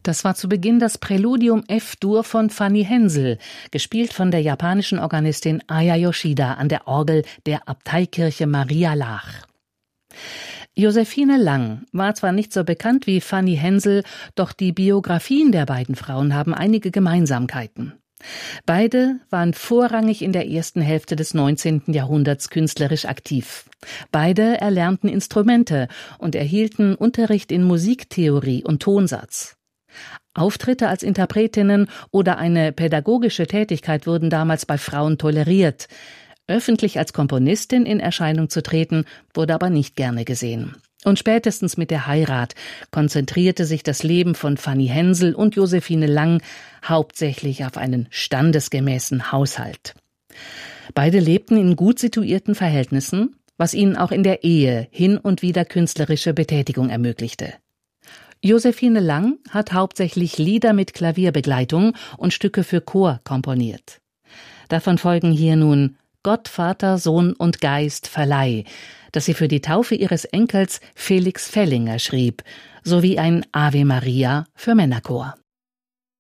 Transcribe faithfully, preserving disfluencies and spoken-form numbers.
Das war zu Beginn das Präludium F-Dur von Fanny Hensel, gespielt von der japanischen Organistin Aya Yoshida an der Orgel der Abteikirche Maria Laach. Josephine Lang war zwar nicht so bekannt wie Fanny Hensel, doch die Biografien der beiden Frauen haben einige Gemeinsamkeiten. Beide waren vorrangig in der ersten Hälfte des neunzehnten Jahrhunderts künstlerisch aktiv. Beide erlernten Instrumente und erhielten Unterricht in Musiktheorie und Tonsatz. Auftritte als Interpretinnen oder eine pädagogische Tätigkeit wurden damals bei Frauen toleriert. Öffentlich als Komponistin in Erscheinung zu treten, wurde aber nicht gerne gesehen. Und spätestens mit der Heirat konzentrierte sich das Leben von Fanny Hensel und Josephine Lang hauptsächlich auf einen standesgemäßen Haushalt. Beide lebten in gut situierten Verhältnissen, was ihnen auch in der Ehe hin und wieder künstlerische Betätigung ermöglichte. Josephine Lang hat hauptsächlich Lieder mit Klavierbegleitung und Stücke für Chor komponiert. Davon folgen hier nun Gott, Vater, Sohn und Geist verleih, das sie für die Taufe ihres Enkels Felix Fellinger schrieb, sowie ein Ave Maria für Männerchor.